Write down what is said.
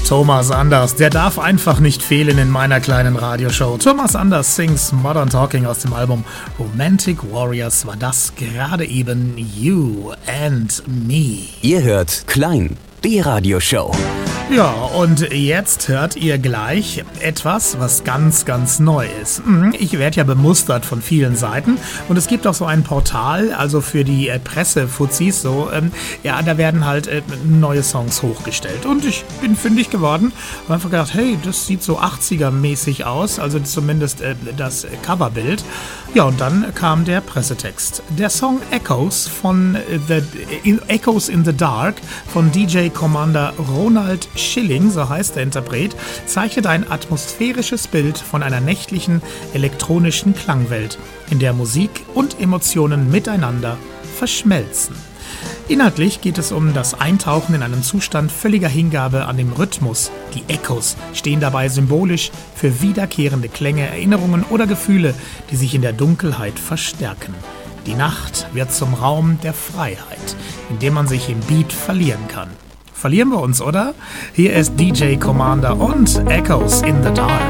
Thomas Anders, der darf einfach nicht fehlen in meiner kleinen Radioshow. Thomas Anders sings Modern Talking aus dem Album Romantic Warriors, war das gerade eben You and Me. Ihr hört Klein, die Radioshow. Ja, und jetzt hört ihr gleich etwas, was ganz, ganz neu ist. Ich werde ja bemustert von vielen Seiten und es gibt auch so ein Portal, also für die Pressefuzis, so, da werden halt neue Songs hochgestellt. Und ich bin fündig geworden und einfach gedacht, hey, das sieht so 80er-mäßig aus, also zumindest das Coverbild. Ja, und dann kam der Pressetext. Der Song Echoes Echoes in the Dark von DJ Commander Ronald Schilling, so heißt der Interpret, zeichnet ein atmosphärisches Bild von einer nächtlichen elektronischen Klangwelt, in der Musik und Emotionen miteinander verschmelzen. Inhaltlich geht es um das Eintauchen in einen Zustand völliger Hingabe an den Rhythmus. Die Echos stehen dabei symbolisch für wiederkehrende Klänge, Erinnerungen oder Gefühle, die sich in der Dunkelheit verstärken. Die Nacht wird zum Raum der Freiheit, in dem man sich im Beat verlieren kann. Verlieren wir uns, oder? Hier ist DJ Commander und Echoes in the Dark.